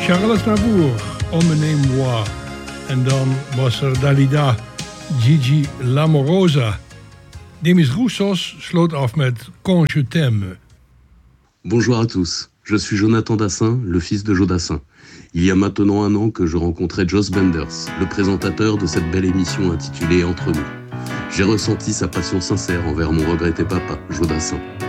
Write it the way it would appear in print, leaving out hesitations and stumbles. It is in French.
Charles Aznavour, Emmenez-moi. En dan was er Dalida, Gigi Lamorosa. Demis Roussos sloot af met Quand je t'aime. Bonjour à tous, je suis Jonathan Dassin, le fils de Joe Dassin. Il y a maintenant 1 an que je rencontrais Jos Benders, le présentateur de cette belle émission intitulée Entre nous. J'ai ressenti sa passion sincère envers mon regretté papa, Joe Dassin.